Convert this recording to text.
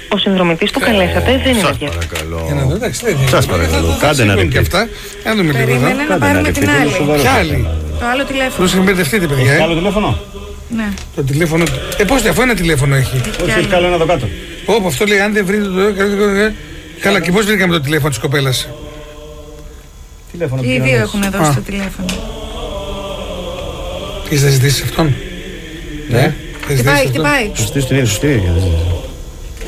Ο συνδρομητής που καλέσατε δεν είναι Σας διαθέσιμος. παρακαλώ. Για να δω, εντάξει, Σας παρακαλώ, κάντε ένα και repeat. αυτά. Για να δούμε λίγο εδώ. Περίμενε να πάρουμε την άλλη. Ποια άλλη? Το άλλο τηλέφωνο. Πώς συμπερδευτείτε, παιδιά. Άλλο τηλέφωνο. Ναι. Το τηλέφωνο. Πώς αφού ένα τηλέφωνο έχει. Όχι, έχει καλό ένα εδώ κάτω. Όπου αυτό λέει, αν δεν βρείτε το. Καλά, και πώς βρήκαμε το τηλέφωνο της κοπέλας. Τηλέφωνο Και οι δύο έχουν δώσει το τηλέφωνο. Έχεις να ζητήσεις αυτόν. Ναι. Χτυπάει, χτυπάει. Σωστή στην ίδια, σωστή.